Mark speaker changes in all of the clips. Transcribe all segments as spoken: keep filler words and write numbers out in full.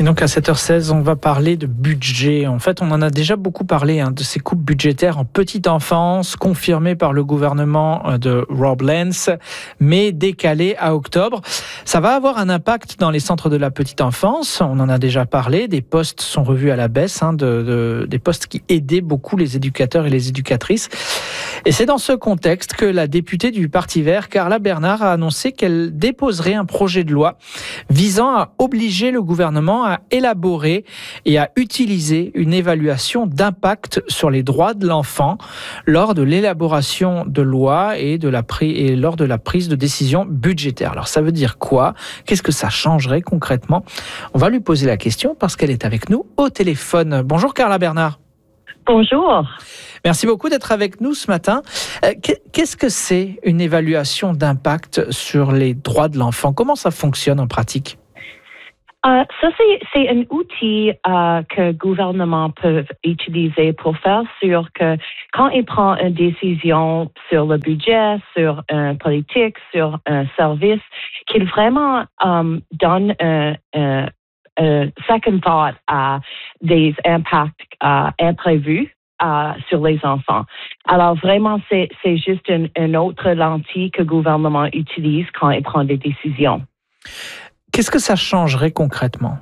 Speaker 1: Et donc à sept heures seize, on va parler de budget. En fait, on en a déjà beaucoup parlé hein, de ces coupes budgétaires en petite enfance, confirmées par le gouvernement de Rob Lance, mais décalées à octobre. Ça va avoir un impact dans les centres de la petite enfance. On en a déjà parlé. Des postes sont revus à la baisse, hein, de, de, des postes qui aidaient beaucoup les éducateurs et les éducatrices. Et c'est dans ce contexte que la députée du Parti vert, Carla Bernard, a annoncé qu'elle déposerait un projet de loi visant à obliger le gouvernement à élaborer et à utiliser une évaluation d'impact sur les droits de l'enfant lors de l'élaboration de lois et, de la pri- et lors de la prise de décision budgétaire. Alors ça veut dire quoi ? Qu'est-ce que ça changerait concrètement ? On va lui poser la question parce qu'elle est avec nous au téléphone. Bonjour Carla Bernard.
Speaker 2: Bonjour.
Speaker 1: Merci beaucoup d'être avec nous ce matin. Qu'est-ce que c'est une évaluation d'impact sur les droits de l'enfant ? Comment ça fonctionne en pratique ?
Speaker 2: Uh, ça, c'est, c'est un outil uh, que le gouvernement peut utiliser pour faire sûr que quand il prend une décision sur le budget, sur une politique, sur un service, qu'il vraiment um, donne un, un, un second thought à des impacts uh, imprévus Uh, sur les enfants. Alors vraiment, c'est, c'est juste une, une autre lentille que le gouvernement utilise quand il prend des décisions.
Speaker 1: Qu'est-ce que ça changerait concrètement?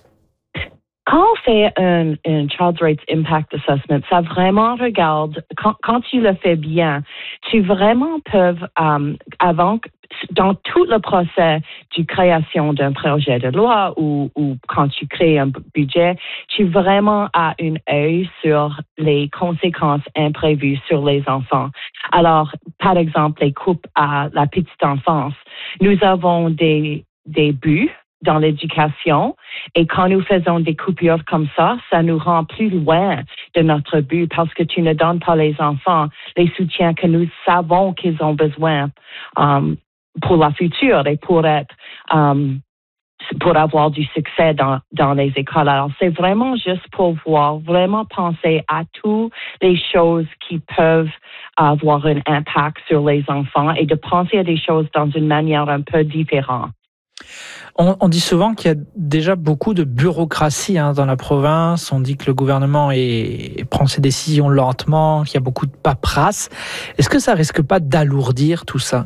Speaker 2: Quand on fait un, un Child Rights Impact Assessment, ça vraiment regarde, quand, quand tu le fais bien, tu vraiment peux, um, avant, dans tout le procès de création d'un projet de loi ou, ou quand tu crées un budget, tu vraiment as un œil sur les conséquences imprévues sur les enfants. Alors, par exemple, les coupes à la petite enfance, nous avons des, des buts dans l'éducation. Et quand nous faisons des coupures comme ça, ça nous rend plus loin de notre but parce que tu ne donnes pas les enfants les soutiens que nous savons qu'ils ont besoin um, pour la future et pour être um, pour avoir du succès dans, dans les écoles. Alors, c'est vraiment juste pour voir, vraiment penser à toutes les choses qui peuvent avoir un impact sur les enfants et de penser à des choses dans une manière un peu différente.
Speaker 1: On, on dit souvent qu'il y a déjà beaucoup de bureaucratie hein, dans la province. On dit que le gouvernement est, prend ses décisions lentement, qu'il y a beaucoup de paperasse. Est-ce que ça risque pas d'alourdir tout ça?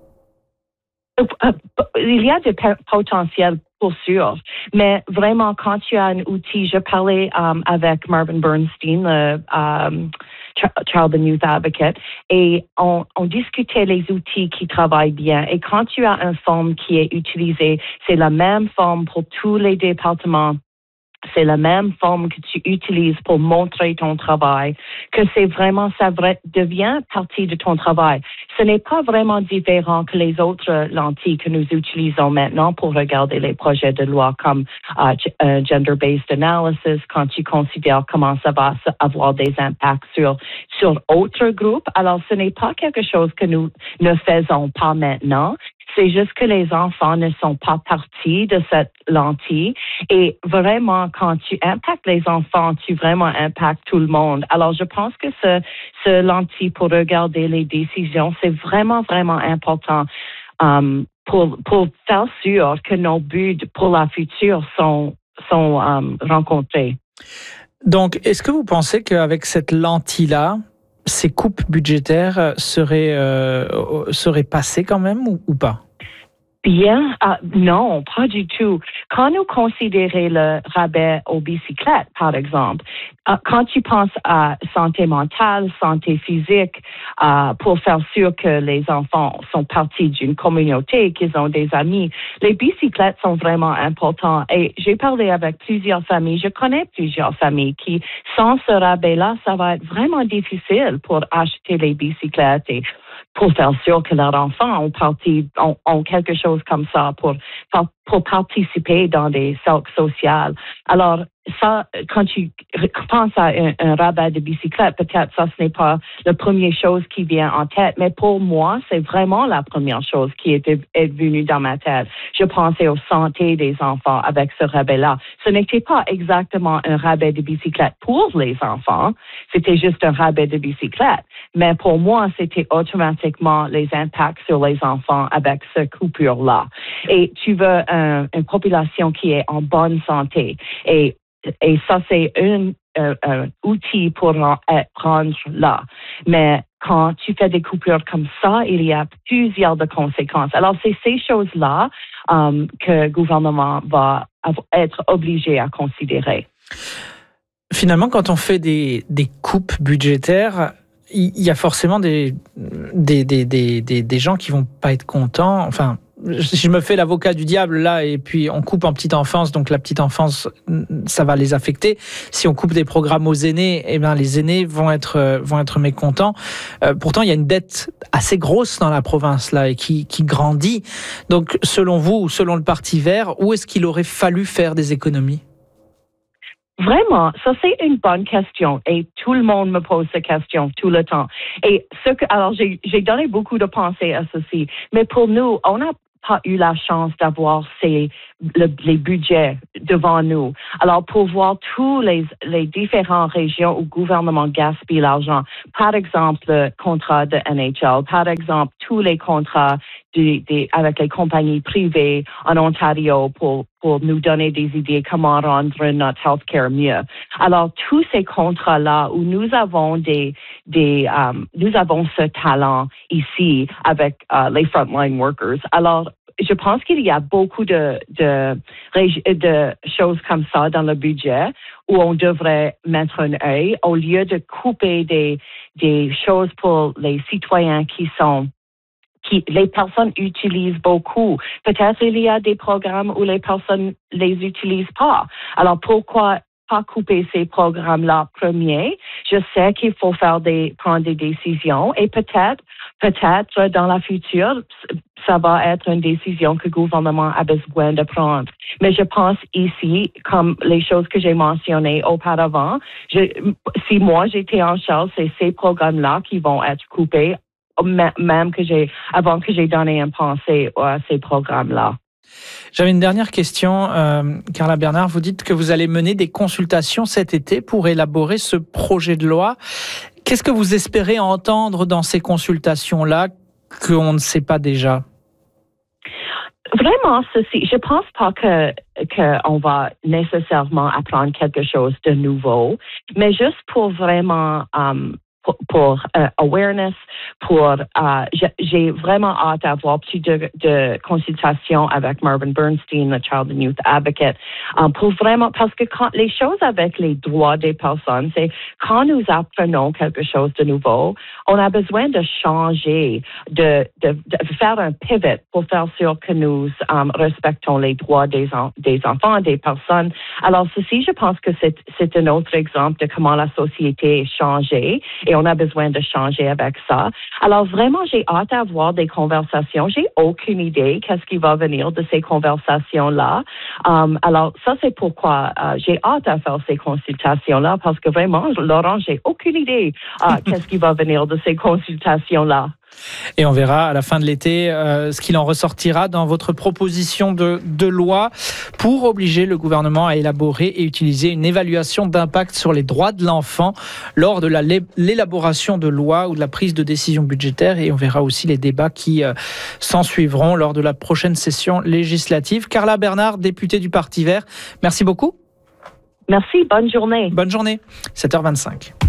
Speaker 2: Il y a du potentiel pour sûr, mais vraiment, quand tu as un outil, je parlais um, avec Marvin Bernstein, le um, Child and Youth Advocate, et on, on discutait les outils qui travaillent bien. Et quand tu as une forme qui est utilisée, c'est la même forme pour tous les départements. C'est la même forme que tu utilises pour montrer ton travail, que c'est vraiment, ça devient partie de ton travail. Ce n'est pas vraiment différent que les autres lentilles que nous utilisons maintenant pour regarder les projets de loi comme uh, uh, gender-based analysis, quand tu considères comment ça va avoir des impacts sur, sur autres groupes. Alors, ce n'est pas quelque chose que nous ne faisons pas maintenant. C'est juste que les enfants ne sont pas partie de cette lentille. Et vraiment, quand tu impactes les enfants, tu vraiment impactes tout le monde. Alors, je pense que ce, ce lentille pour regarder les décisions, c'est vraiment, vraiment important um, pour, pour faire sûr que nos buts pour la future sont, sont um, rencontrés.
Speaker 1: Donc, est-ce que vous pensez qu'avec cette lentille-là, ces coupes budgétaires seraient, euh, seraient passées quand même ou, ou pas?
Speaker 2: Bien, uh, non, pas du tout. Quand nous considérons le rabais aux bicyclettes, par exemple, uh, quand tu penses à santé mentale, santé physique, uh, pour faire sûr que les enfants sont partis d'une communauté, qu'ils ont des amis, les bicyclettes sont vraiment importantes. Et j'ai parlé avec plusieurs familles, je connais plusieurs familles qui, sans ce rabais-là, ça va être vraiment difficile pour acheter les bicyclettes et pour faire sûr que leurs enfants ont, parti, ont, ont quelque chose comme ça pour, pour participer dans des cercles sociaux. Alors, ça, quand tu penses à un, un rabat de bicyclette, peut-être ça, ce n'est pas la première chose qui vient en tête, mais pour moi, c'est vraiment la première chose qui est, est venue dans ma tête. Je pensais aux santé des enfants avec ce rabais-là. Ce n'était pas exactement un rabais de bicyclette pour les enfants, c'était juste un rabais de bicyclette. Mais pour moi, c'était automatiquement les impacts sur les enfants avec ce coupure-là. Et tu veux un, une population qui est en bonne santé. Et, et ça, c'est un, euh, un outil pour rendre là. Mais quand tu fais des coupures comme ça, il y a plusieurs de conséquences. Alors, c'est ces choses-là um, que le gouvernement va être obligé à considérer.
Speaker 1: Finalement, quand on fait des, des coupes budgétaires, il y a forcément des, des, des, des, des, des gens qui vont pas être contents. Enfin, si je me fais l'avocat du diable là, et puis on coupe en petite enfance, donc la petite enfance, ça va les affecter. Si on coupe des programmes aux aînés, eh bien les aînés vont être vont être mécontents. Euh, pourtant, il y a une dette assez grosse dans la province là et qui qui grandit. Donc, selon vous, ou selon le Parti vert, où est-ce qu'il aurait fallu faire des économies?
Speaker 2: Vraiment, ça c'est une bonne question et tout le monde me pose cette question tout le temps. Et ce que, alors j'ai, j'ai donné beaucoup de pensées à ceci, mais pour nous, on n'a pas eu la chance d'avoir ces le, les budgets devant nous. Alors pour voir tous les les différentes régions où le gouvernement gaspille l'argent, par exemple le contrat de N H L, par exemple tous les contrats de, de, avec les compagnies privées en Ontario pour pour nous donner des idées comment rendre notre healthcare mieux. Alors tous ces contrats-là où nous avons des des um, nous avons ce talent ici avec uh, les frontline workers. Alors je pense qu'il y a beaucoup de, de, de choses comme ça dans le budget où on devrait mettre un œil au lieu de couper des, des choses pour les citoyens qui sont qui les personnes utilisent beaucoup. Peut-être il y a des programmes où les personnes les utilisent pas. Alors pourquoi pas couper ces programmes-là premiers? Je sais qu'il faut faire des prendre des décisions et peut-être peut-être dans la future ça va être une décision que le gouvernement a besoin de prendre. Mais je pense ici, comme les choses que j'ai mentionnées auparavant, je, si moi j'étais en charge, c'est ces programmes-là qui vont être coupés, même que j'ai, avant que j'ai donné une pensée à ces programmes-là.
Speaker 1: J'avais une dernière question, euh, Carla Bernard. Vous dites que vous allez mener des consultations cet été pour élaborer ce projet de loi. Qu'est-ce que vous espérez entendre dans ces consultations-là qu'on ne sait pas déjà?
Speaker 2: Vraiment, ceci, je pense pas que qu'on va nécessairement apprendre quelque chose de nouveau, mais juste pour vraiment um, pour, pour uh, awareness, pour uh, j'ai vraiment hâte d'avoir plus de, de consultations avec Marvin Bernstein, le Child and Youth Advocate, um, pour vraiment, parce que quand les choses avec les droits des personnes, c'est quand nous apprenons quelque chose de nouveau, on a besoin de changer, de, de, de faire un pivot pour faire sûr que nous um, respectons les droits des, en, des enfants, des personnes. Alors ceci, je pense que c'est, c'est un autre exemple de comment la société est changée et on a besoin de changer avec ça. Alors vraiment, j'ai hâte d'avoir des conversations. J'ai aucune idée qu'est-ce qui va venir de ces conversations-là. Um, alors ça, c'est pourquoi uh, j'ai hâte à faire ces consultations-là parce que vraiment, Laurent, j'ai aucune idée uh, qu'est-ce qui va venir de ces consultations-là.
Speaker 1: Et on verra à la fin de l'été euh, ce qu'il en ressortira dans votre proposition de, de loi pour obliger le gouvernement à élaborer et utiliser une évaluation d'impact sur les droits de l'enfant lors de la, l'élaboration de loi ou de la prise de décision budgétaire. Et on verra aussi les débats qui euh, s'en suivront lors de la prochaine session législative. Carla Bernard, députée du Parti vert, merci beaucoup.
Speaker 2: Merci, bonne journée.
Speaker 1: Bonne journée, sept heures vingt-cinq.